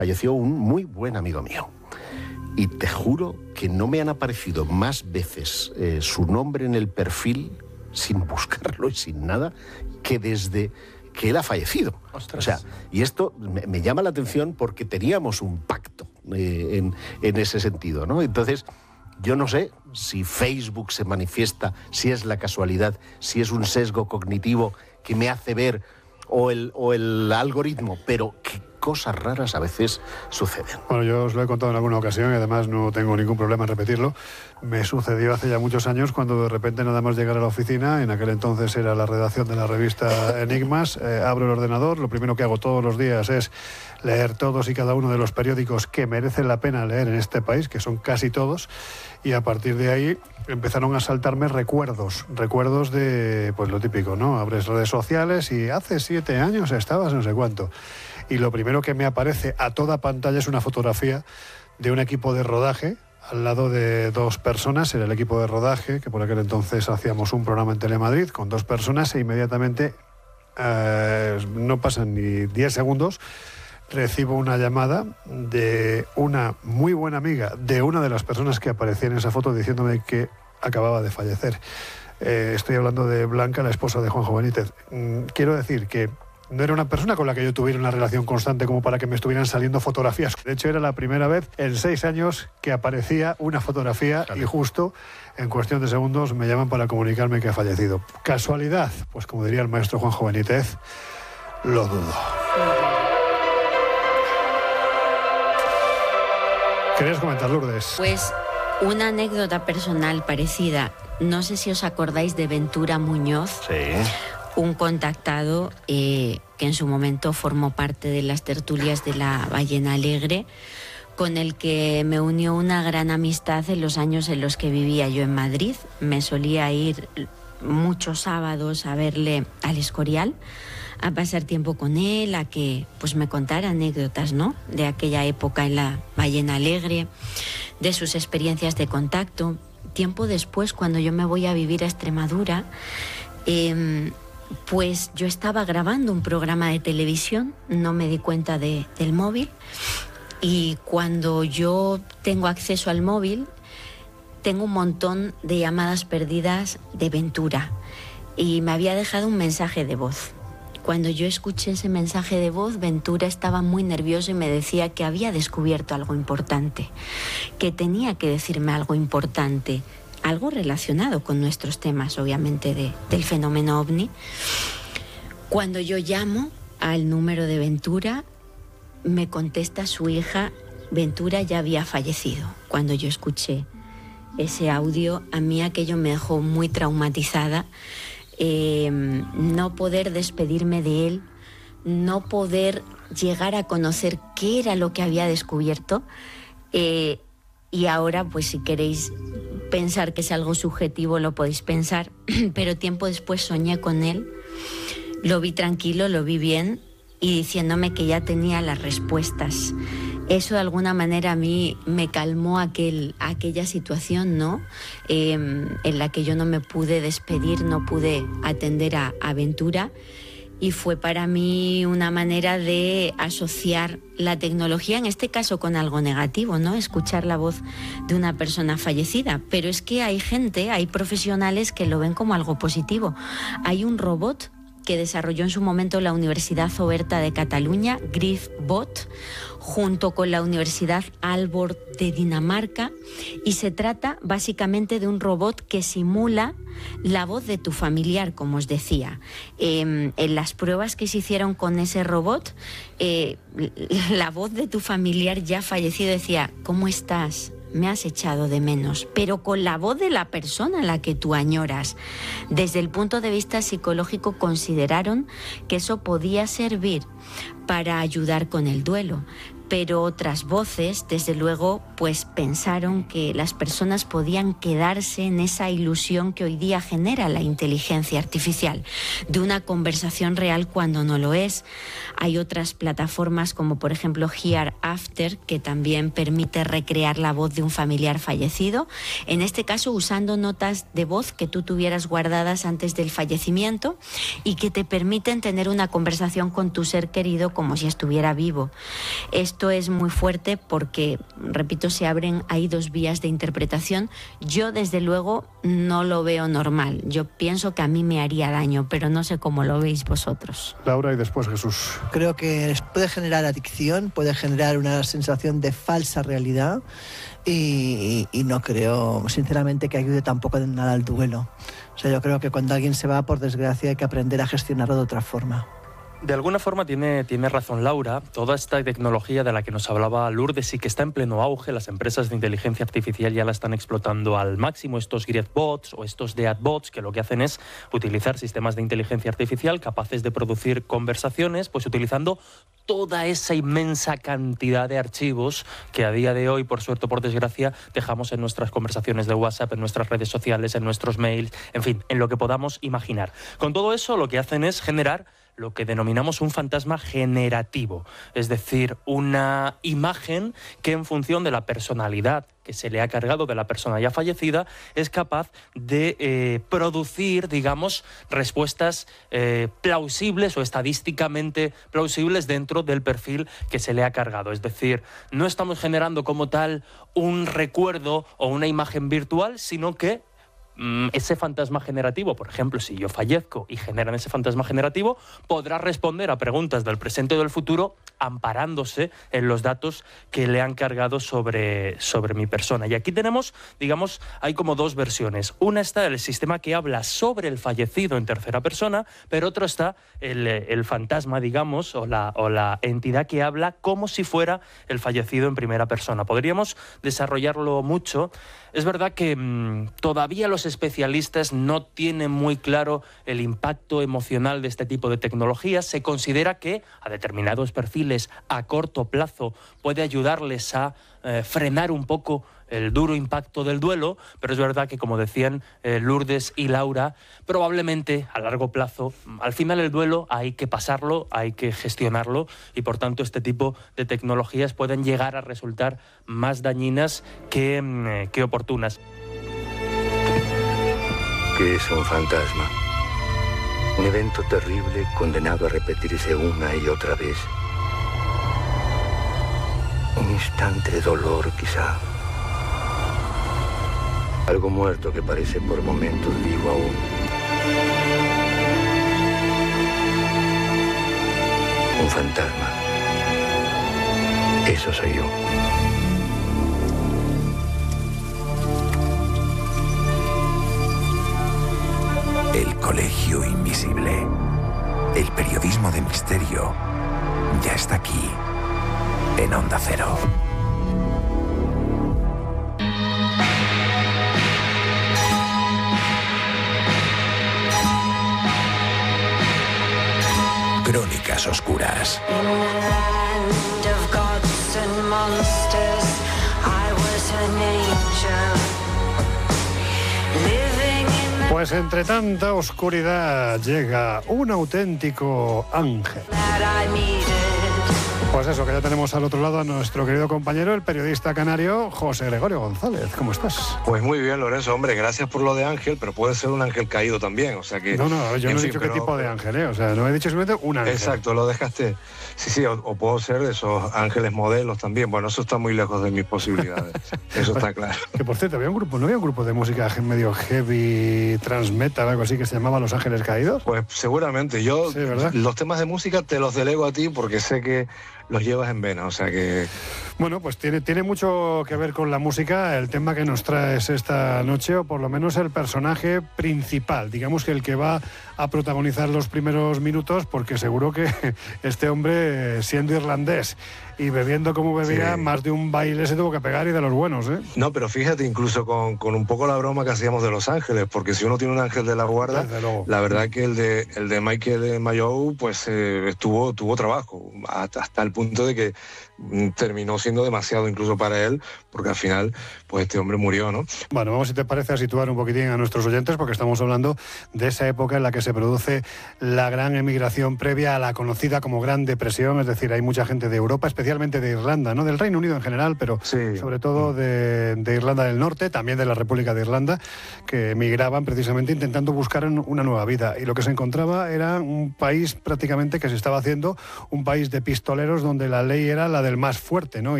Falleció un muy buen amigo mío. Y te juro que no me han aparecido más veces su nombre en el perfil, sin buscarlo y sin nada, que desde que él ha fallecido. ¡Ostras! O sea, y esto me llama la atención porque teníamos un pacto en ese sentido, ¿no? Entonces, yo no sé si Facebook se manifiesta, si es la casualidad, si es un sesgo cognitivo que me hace ver, o el algoritmo, pero qué cosas raras a veces suceden. Bueno, yo os lo he contado en alguna ocasión y además no tengo ningún problema en repetirlo. Me sucedió hace ya muchos años cuando de repente nada más llegar a la oficina, en aquel entonces era la redacción de la revista Enigmas, abro el ordenador, lo primero que hago todos los días es leer todos y cada uno de los periódicos que merecen la pena leer en este país, que son casi todos, y a partir de ahí empezaron a saltarme recuerdos de, pues lo típico, ¿no? Abres redes sociales y hace 7 años estabas no sé cuánto. Y lo primero que me aparece a toda pantalla es una fotografía de un equipo de rodaje al lado de 2 personas. Era el equipo de rodaje, que por aquel entonces hacíamos un programa en Telemadrid con 2 personas, e inmediatamente, no pasan ni 10 segundos, recibo una llamada de una muy buena amiga de una de las personas que aparecía en esa foto diciéndome que acababa de fallecer. Estoy hablando de Blanca, la esposa de Juanjo Benítez. Quiero decir que no era una persona con la que yo tuviera una relación constante como para que me estuvieran saliendo fotografías. De hecho, era la primera vez en 6 años que aparecía una fotografía y justo en cuestión de segundos me llaman para comunicarme que ha fallecido. ¿Casualidad? Pues como diría el maestro Juanjo Benítez, lo dudo. ¿Querías comentar, Lourdes? Pues una anécdota personal parecida. No sé si os acordáis de Ventura Muñoz. Sí. Un contactado que en su momento formó parte de las tertulias de la Ballena Alegre, con el que me unió una gran amistad en los años en los que vivía yo en Madrid. Me solía ir muchos sábados a verle al Escorial, a pasar tiempo con él, a que pues me contara anécdotas, ¿no?, de aquella época en la Ballena Alegre, de sus experiencias de contacto. Tiempo después, cuando yo me voy a vivir a Extremadura, pues yo estaba grabando un programa de televisión, no me di cuenta del móvil, y cuando yo tengo acceso al móvil, tengo un montón de llamadas perdidas de Ventura, y me había dejado un mensaje de voz. Cuando yo escuché ese mensaje de voz, Ventura estaba muy nervioso y me decía que había descubierto algo importante, que tenía que decirme algo importante, algo relacionado con nuestros temas, obviamente, del fenómeno OVNI. Cuando yo llamo al número de Ventura, me contesta su hija: Ventura ya había fallecido. Cuando yo escuché ese audio, a mí aquello me dejó muy traumatizada. No poder despedirme de él, no poder llegar a conocer qué era lo que había descubierto. Y ahora, pues si queréis pensar que es algo subjetivo, lo podéis pensar, pero tiempo después soñé con él, lo vi tranquilo, lo vi bien y diciéndome que ya tenía las respuestas. Eso de alguna manera a mí me calmó aquella situación, ¿no?, en la que yo no me pude despedir, no pude atender a Ventura. Y fue para mí una manera de asociar la tecnología, en este caso con algo negativo, ¿no? Escuchar la voz de una persona fallecida. Pero es que hay gente, hay profesionales que lo ven como algo positivo. Hay un robot que desarrolló en su momento la Universidad Oberta de Cataluña, GriffBot, junto con la Universidad Aalborg de Dinamarca, y se trata básicamente de un robot que simula la voz de tu familiar, como os decía. En las pruebas que se hicieron con ese robot, la voz de tu familiar ya fallecido decía: ¿cómo estás? Me has echado de menos, pero con la voz de la persona a la que tú añoras. Desde el punto de vista psicológico consideraron que eso podía servir para ayudar con el duelo, pero otras voces, desde luego, pues pensaron que las personas podían quedarse en esa ilusión que hoy día genera la inteligencia artificial, de una conversación real cuando no lo es. Hay otras plataformas como por ejemplo Hereafter, que también permite recrear la voz de un familiar fallecido, en este caso usando notas de voz que tú tuvieras guardadas antes del fallecimiento y que te permiten tener una conversación con tu ser querido como si estuviera vivo. Esto es muy fuerte porque, repito, se abren ahí dos vías de interpretación. Yo, desde luego, no lo veo normal. Yo pienso que a mí me haría daño, pero no sé cómo lo veis vosotros. Laura y después Jesús. Creo que puede generar adicción, puede generar una sensación de falsa realidad y no creo, sinceramente, que ayude tampoco de nada al duelo. O sea, yo creo que cuando alguien se va, por desgracia, hay que aprender a gestionarlo de otra forma. De alguna forma tiene razón Laura. Toda esta tecnología de la que nos hablaba Lourdes y que está en pleno auge, las empresas de inteligencia artificial ya la están explotando al máximo, estos Greetbots o estos Deadbots, que lo que hacen es utilizar sistemas de inteligencia artificial capaces de producir conversaciones, pues utilizando toda esa inmensa cantidad de archivos que a día de hoy, por suerte o por desgracia, dejamos en nuestras conversaciones de WhatsApp, en nuestras redes sociales, en nuestros mails, en fin, en lo que podamos imaginar. Con todo eso, lo que hacen es generar lo que denominamos un fantasma generativo, es decir, una imagen que en función de la personalidad que se le ha cargado de la persona ya fallecida es capaz de producir, digamos, respuestas plausibles o estadísticamente plausibles dentro del perfil que se le ha cargado. Es decir, no estamos generando como tal un recuerdo o una imagen virtual, sino que ese fantasma generativo, por ejemplo, si yo fallezco y generan ese fantasma generativo, podrá responder a preguntas del presente o del futuro amparándose en los datos que le han cargado sobre mi persona. Y aquí tenemos, digamos, hay como dos versiones. Una está el sistema que habla sobre el fallecido en tercera persona, pero otro está el fantasma, digamos, o la entidad que habla como si fuera el fallecido en primera persona. Podríamos desarrollarlo mucho. Es verdad que todavía los especialistas no tienen muy claro el impacto emocional de este tipo de tecnologías. Se considera que a determinados perfiles a corto plazo puede ayudarles a frenar un poco el duro impacto del duelo, pero es verdad que, como decían Lourdes y Laura, probablemente a largo plazo, al final el duelo hay que pasarlo, hay que gestionarlo y por tanto este tipo de tecnologías pueden llegar a resultar más dañinas que oportunas. ¿Qué es un fantasma? Un evento terrible condenado a repetirse una y otra vez. Un instante de dolor, quizá. Algo muerto que parece por momentos vivo aún. Un fantasma. Eso soy yo. El Colegio Invisible. El periodismo de misterio ya está aquí, en Onda Cero. Crónicas oscuras. Pues entre tanta oscuridad llega un auténtico ángel. Pues eso, que ya tenemos al otro lado a nuestro querido compañero, el periodista canario José Gregorio González. ¿Cómo estás? Pues muy bien, Lorenzo, hombre, gracias por lo de ángel, pero puede ser un ángel caído también, o sea que... No, yo no he dicho qué tipo de ángel, o sea, no he dicho simplemente un ángel. Exacto, lo dejaste. Sí, o puedo ser de esos ángeles modelos también. Bueno, eso está muy lejos de mis posibilidades, eso está claro. Que por cierto, ¿no había un grupo de música medio heavy, transmetal, algo así, que se llamaba Los Ángeles Caídos? Pues seguramente, yo sí, los temas de música te los delego a ti porque sé que los llevas en vena, o sea que... Bueno, pues tiene mucho que ver con la música el tema que nos traes esta noche, o por lo menos el personaje principal, digamos que el que va a protagonizar los primeros minutos, porque seguro que este hombre, siendo irlandés y bebiendo como bebía, sí, más de un baile se tuvo que pegar y de los buenos, ¿eh? No, pero fíjate, incluso con un poco la broma que hacíamos de Los Ángeles, porque si uno tiene un ángel de la guarda, la verdad que el de Michael Mayow, pues tuvo trabajo, hasta el punto de que terminó siendo demasiado incluso para él, porque al final pues este hombre murió, ¿no? Bueno, vamos, si te parece, a situar un poquitín a nuestros oyentes, porque estamos hablando de esa época en la que se produce la gran emigración previa a la conocida como Gran Depresión, es decir, hay mucha gente de Europa, especialmente especialmente de Irlanda, ¿no? Del Reino Unido en general, pero sobre todo de Irlanda del Norte, también de la República de Irlanda, que emigraban precisamente intentando buscar una nueva vida. Y lo que se encontraba era un país prácticamente que se estaba haciendo un país de pistoleros donde la ley era la del más fuerte, ¿no?